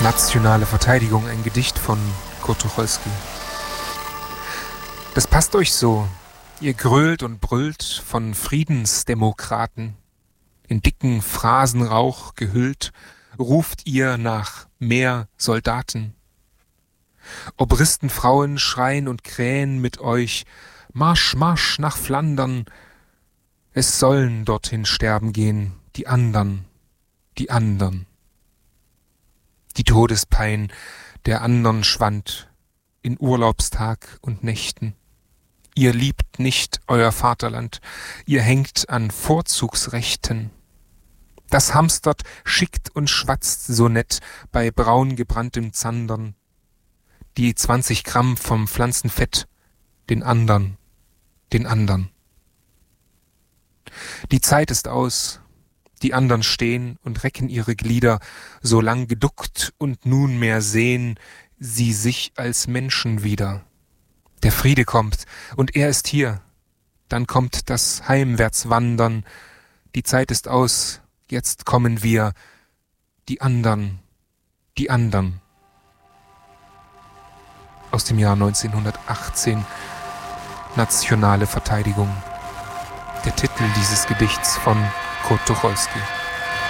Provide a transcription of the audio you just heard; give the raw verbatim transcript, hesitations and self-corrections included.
Nationale Verteidigung, ein Gedicht von Kurt Tucholsky. Das passt euch so. Ihr grölt und brüllt von Friedensdemokraten. In dicken Phrasenrauch gehüllt, ruft ihr nach mehr Soldaten. Obristenfrauen schreien und krähen mit euch: Marsch, Marsch nach Flandern. Es sollen dorthin sterben gehen, die andern, die andern. Die Todespein der andern schwand in Urlaubstag und Nächten. Ihr liebt nicht euer Vaterland, ihr hängt an Vorzugsrechten. Das hamstert, schickt und schwatzt so nett bei braun gebranntem Zandern. Die zwanzig Gramm vom Pflanzenfett, den andern, den andern. Die Zeit ist aus, die andern stehen und recken ihre Glieder, so lang geduckt, und nunmehr sehen sie sich als Menschen wieder. Der Friede kommt, und er ist hier. Dann kommt das Heimwärtswandern. Die Zeit ist aus, jetzt kommen wir, die andern, die andern. Aus dem Jahr neunzehnhundertachtzehn, Nationale Verteidigung. Der Titel dieses Gedichts von Kurt Tucholsky.